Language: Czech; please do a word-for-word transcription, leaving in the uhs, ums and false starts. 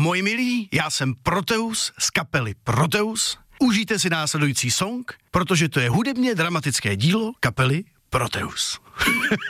Moji milí, já jsem Proteus z kapely Proteus. Užijte si následující song, protože to je hudebně dramatické dílo kapely Proteus.